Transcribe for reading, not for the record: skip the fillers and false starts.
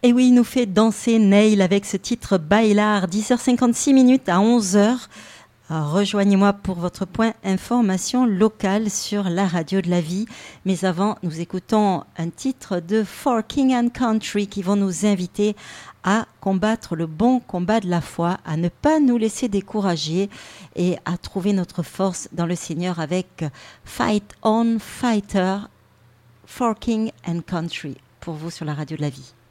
Et oui, il nous fait danser Neil avec ce titre Bailar, 10h56 à 11h. Rejoignez-moi pour votre point information locale sur la radio de la vie. Mais avant, nous écoutons un titre de For King and Country qui vont nous inviter à combattre le bon combat de la foi, à ne pas nous laisser décourager et à trouver notre force dans le Seigneur avec Fight On Fighter, For King and Country, pour vous sur la radio de la vie.